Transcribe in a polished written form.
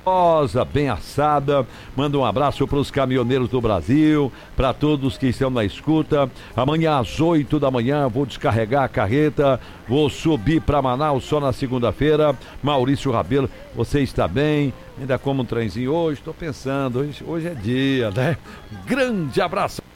gostosa, bem assada. Manda um abraço para os caminhoneiros do Brasil, para todos que estão na escuta. Amanhã às 8 da manhã vou descarregar a carreta, vou subir para Manaus só na segunda-feira. Maurício Rabelo, você está bem? Ainda como um trenzinho hoje? Estou pensando, hoje é dia, né? Grande abraço.